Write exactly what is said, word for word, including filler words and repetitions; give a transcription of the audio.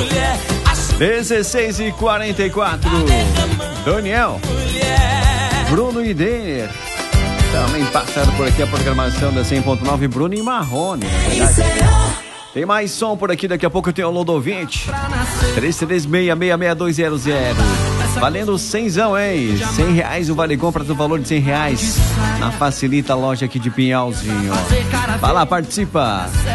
dezesseis e quarenta e quatro. Daniel, Bruno e Denner também passaram por aqui a programação da cem ponto nove. Bruno e Marrone, na verdade. Tem mais som por aqui, daqui a pouco eu tenho o Lodovinte. três três seis, seis seis dois zero zero. Valendo cenzão, hein? cem reais o vale compra do valor de cem reais na Facilita Loja aqui de Pinhalzinho. Vai lá, participa.